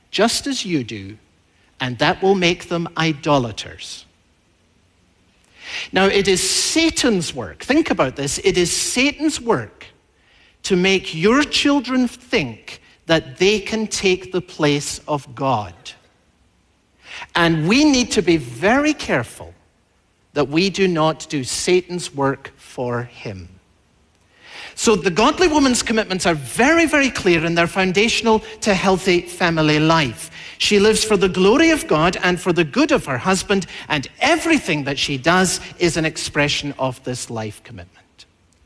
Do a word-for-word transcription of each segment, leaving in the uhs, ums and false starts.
just as you do, and that will make them idolaters. Now, it is Satan's work. Think about this. It is Satan's work to make your children think that they can take the place of God. And we need to be very careful that we do not do Satan's work for him. So the godly woman's commitments are very, very clear, and they're foundational to healthy family life. She lives for the glory of God and for the good of her husband, and everything that she does is an expression of this life commitment.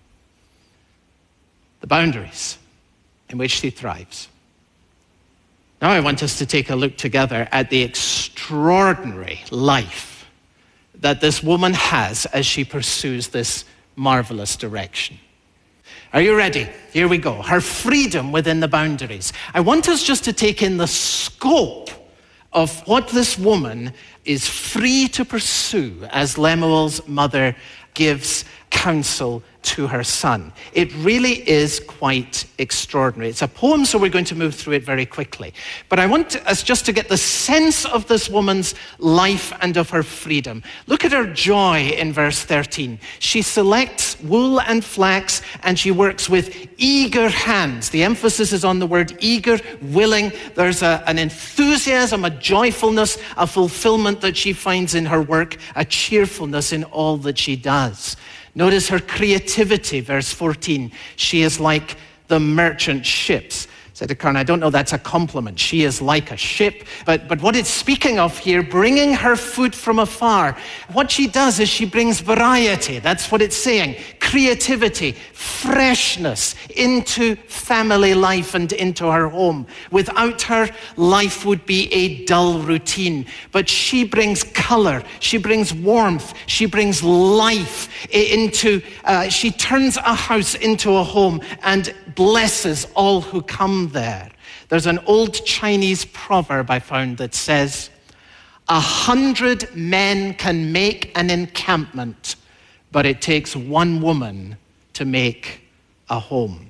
The boundaries in which she thrives. Now I want us to take a look together at the extraordinary life that this woman has as she pursues this marvelous direction. Are you ready? Here we go. Her freedom within the boundaries. I want us just to take in the scope of what this woman is free to pursue as Lemuel's mother gives counsel to her son. It really is quite extraordinary. It's a poem, so we're going to move through it very quickly. But I want us just to get the sense of this woman's life and of her freedom. Look at her joy in verse thirteen. She selects wool and flax, and she works with eager hands. The emphasis is on the word eager, willing. There's a, an enthusiasm, a joyfulness, a fulfillment that she finds in her work, a cheerfulness in all that she does. Notice her creativity, verse fourteen. She is like the merchant ships. Said to Karen, I don't know that's a compliment. She is like a ship. But, but what it's speaking of here, bringing her food from afar. What she does is she brings variety. That's what it's saying. Creativity, freshness into family life and into her home. Without her, life would be a dull routine. But she brings color. She brings warmth. She brings life into, uh, she turns a house into a home and blesses all who come there. There's an old Chinese proverb I found that says, a hundred men can make an encampment, but it takes one woman to make a home.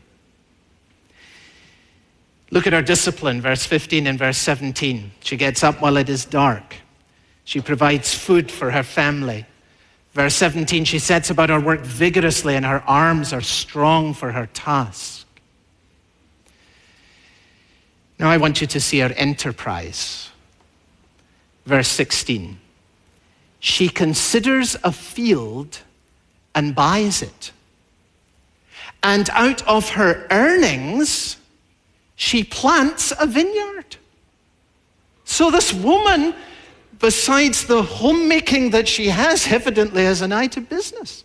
Look at her discipline, verse fifteen and verse seventeen. She gets up while it is dark. She provides food for her family. Verse seventeen, she sets about her work vigorously, and her arms are strong for her task. Now I want you to see her enterprise. Verse sixteen. She considers a field and buys it. And out of her earnings, she plants a vineyard. So this woman, besides the homemaking that she has, evidently has an eye to business.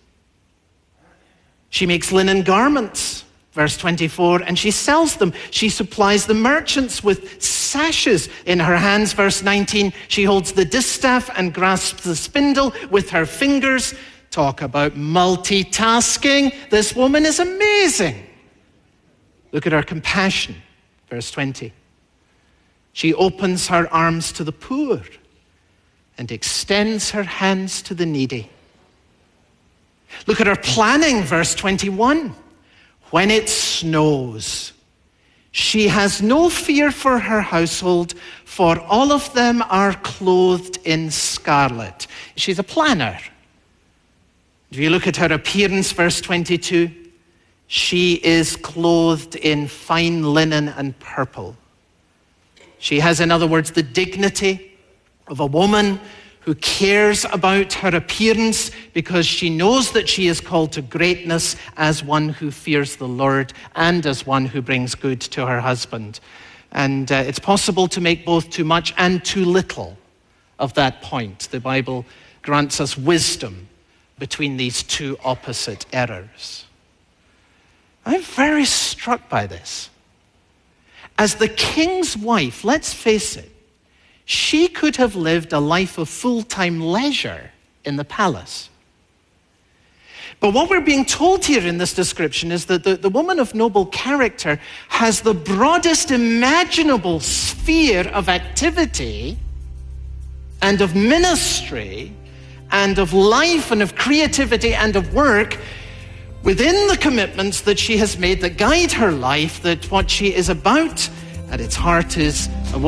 She makes linen garments. Verse twenty-four, and she sells them. She supplies the merchants with sashes in her hands. Verse nineteen, she holds the distaff and grasps the spindle with her fingers. Talk about multitasking. This woman is amazing. Look at her compassion. Verse twenty, she opens her arms to the poor and extends her hands to the needy. Look at her planning. Verse twenty-one. When it snows, she has no fear for her household, for all of them are clothed in scarlet. She's a planner. If you look at her appearance, verse twenty-two, she is clothed in fine linen and purple. She has, in other words, the dignity of a woman who cares about her appearance because she knows that she is called to greatness as one who fears the Lord and as one who brings good to her husband. And uh, it's possible to make both too much and too little of that point. The Bible grants us wisdom between these two opposite errors. I'm very struck by this. As the king's wife, let's face it, she could have lived a life of full-time leisure in the palace. But what we're being told here in this description is that the, the woman of noble character has the broadest imaginable sphere of activity and of ministry and of life and of creativity and of work within the commitments that she has made that guide her life, that what she is about at its heart is a